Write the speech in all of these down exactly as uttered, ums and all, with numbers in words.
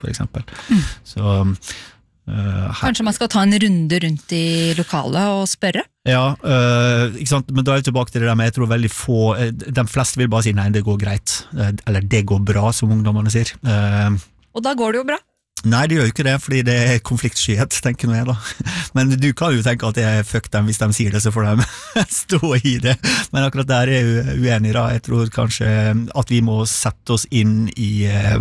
for eksempel. Mm. Så uh, Kanskje man skal ta en runde rundt i lokalet og spørre? Ja, uh, ikke sant? Men da er jeg tilbake til det der med, jeg tror veldig få, de fleste vil bare si nei, det går greit, eller det går bra, som ungdommene sier. Uh, og da går det jo bra? Nei, det gjør jo ikke det, fordi det er konfliktskyhet, tenker jeg da. Men du kan jo tenke at jeg fuck dem hvis de sier det, så får de stå i det. Men akkurat der er jeg uenig da. Jeg tror kanskje at vi må sette oss inn i,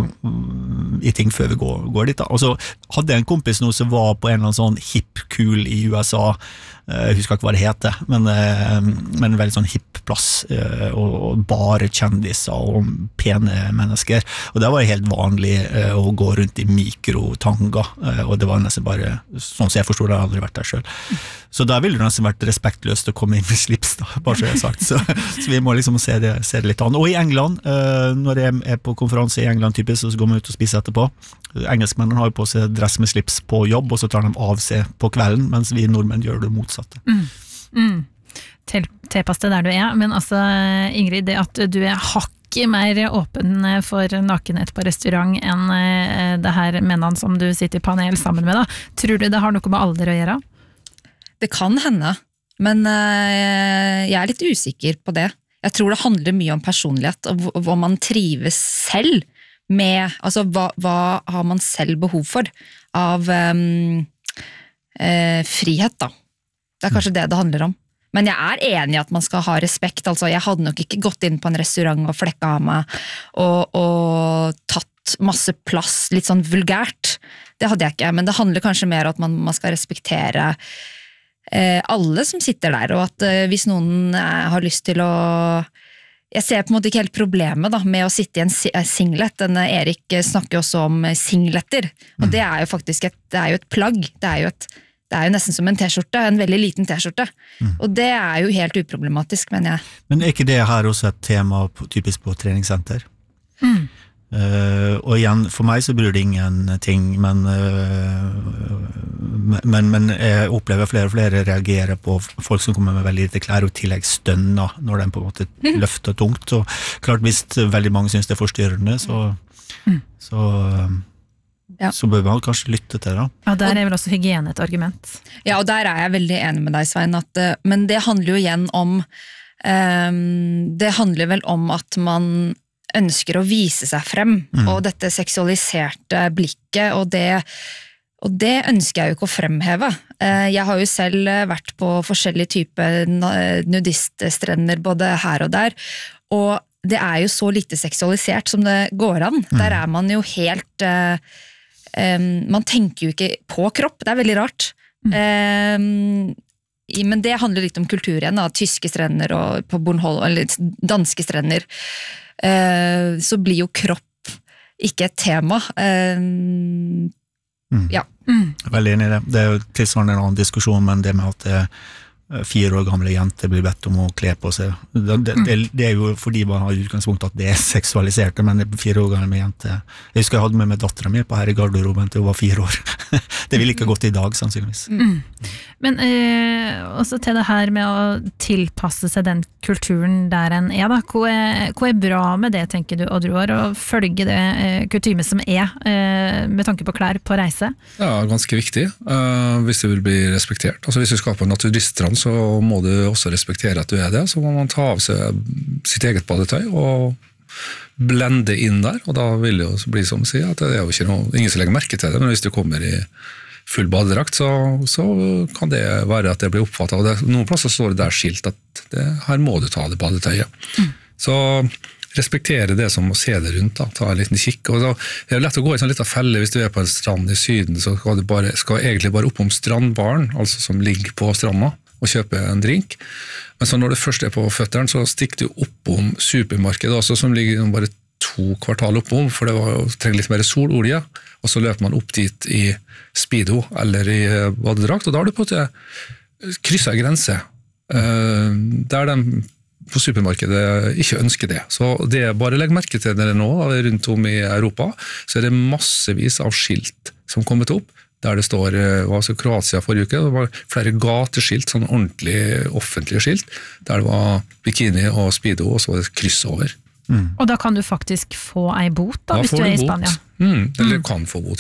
i ting før vi går, går dit da. Og så hadde jeg en kompis nå som var på en eller annen sånn hip-kul i U S A, jeg husker ikke hva det heter, men, men en veldig sånn hipp plass, og, og bare kjendiser og pene mennesker. Og der var det helt vanlig å gå rundt i mikrotanga, og det var nesten bare, sånn som jeg forstod det, jeg har aldri vært der selv. Så der ville det nesten vært respektløst å komme inn med slips, da, bare så jeg har sagt. Så, så vi må liksom se det, se det litt an. Og i England, når jeg er på konferanse i England typisk, så går vi ut og spiser etterpå. Engelskmennene har jo på seg dress med slips på jobb, og så tar de av seg på kvelden, mens vi nordmenn gjør det motsatte. Mm. Mm. Til, tilpass det der du er, men altså Ingrid, det at du er hakket mer åpen for nakenhet på restaurant enn det her mennene som du sitter i panel sammen med da, tror du det har noe med alder å gjøre? Det kan hende, men uh, jeg er litt usikker på det. Jeg tror det handler mye om personlighet, og hva man trives selv med, altså hva, hva har man selv behov for av um, uh, frihet da. Det er kanskje det det handler om. Men jeg er enig i at man skal ha respekt, altså jeg hadde nok ikke gått inn på en restaurant og flekka av meg, og, og tatt masse plass, litt sånn vulgært. Det hadde jeg ikke, men det handler kanskje mer om at man, man skal respektere eh, alle som sitter der, og at eh, hvis noen eh, har lyst til å... Jeg ser på en måte ikke helt problemet da, med å sitte i en singlet. Denne Erik snakker jo også om singletter, og det er jo faktisk et, det er jo et plagg, det er jo et Det er jo nesten som en t-skjorte, en veldig liten t-skjorte. Mm. Og det er jo helt uproblematisk, mener jeg. Men er ikke det her også et tema på, typisk på treningssenter? Mm. Uh, og igjen, for meg så bryr det ingenting, men, uh, men, men jeg opplever flere og flere reagerer på folk som kommer med veldig lite klær og tillegg stønner når de på en måte mm. løfter tungt. Og klart, hvis veldig mange synes det er forstyrrende, så... Mm. så Ja. Så bør man kanskje lytte til det. Ja, der er vel også hygiene et argument. Ja, og der er jeg veldig enig med deg, Svein, at, men det handler jo igjen om um, det handler vel om at man ønsker å vise seg frem, mm. og dette seksualiserte blikket, og det, og det ønsker jeg jo ikke å fremheve. Uh, jeg har jo selv vært på forskjellige typer nudiststrender, både her og der, og det er jo så lite seksualisert som det går an. Mm. Der er man jo helt... Uh, Um, man tenker jo ikke på kropp, det er veldig rart. Mm. Um, i, men det handler litt om kultur igjen, da. Tyske strender og på Bornholm, eller danske strender. Uh, så blir jo kropp ikke et tema. Um, mm. Ja. Mm. Veldig enig i det. Det er jo tilsvarende en annen diskusjon, men det med at det fire år gamle jenter blir bedt om å kle på seg. Det, det, det er jo fordi man har utgangspunkt at det er seksualisert, men det er fire år gamle jenter. Jeg husker jeg hadde med meg datteren min på her i garderoben til hun var fire år. Det ville ikke gått i dag, sannsynligvis. Mm. Men eh, også til det her med å tilpasse seg den kulturen der en er, da. Hva er, hva er bra med det, tenker du, Oddror, å følge det eh, kutyme som er, eh, med tanke på klær på reise? Ja, ganske viktig, uh, hvis du vil bli respektert. Altså hvis du skal på en naturiststrand, så må du også respektere at du er det, så må man ta av seg sitt eget badetøy og blende inn der, og da vil det jo bli som å si at det er jo ikke noe, ingen som legger merke til det, men hvis du kommer i full badedrakt, så, så kan det være at det blir oppfattet, og det, noen plasser står det der skilt at det, her må du ta det badetøyet. Mm. Så respektere det som å se det rundt, da, ta en liten kikk, og da det er lett å gå i en sånn liten felle hvis du er på en strand i syden, så skal du bare, skal egentlig bare opp om strandbaren, altså som ligger på stranda, og kjøpe en drink. Men så når du først er på føtteren, så stikker du opp om supermarkedet også, som ligger bare to kvartal oppom, for det var, trenger litt mer sololje, og så løper man opp dit i speedo eller i badedrakt, og da har du på en måte krysset en grense, der de på supermarkedet ikke ønsker det. Så det er bare legg merke til det nå, rundt om i Europa, så er det massevis av skilt som kommer opp, der det står, var så Kroatia forrige uke, det var flere gateskilt, sånn ordentlig offentlige skilt, der det var bikini og speedo, og så var det kryss over. Mm. Og da kan du faktisk få ei bot da, da hvis du er i bot. Spania. Mm, eller kan få god